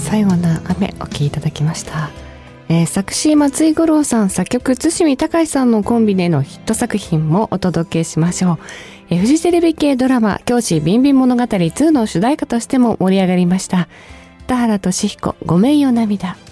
最後の雨お聴きいただきました。作詞松井五郎さん、作曲津守隆さんのコンビでのヒット作品もお届けしましょう。フジテレビ系ドラマ教師ビンビン物語2の主題歌としても盛り上がりました。田原俊彦、ごめんよ涙。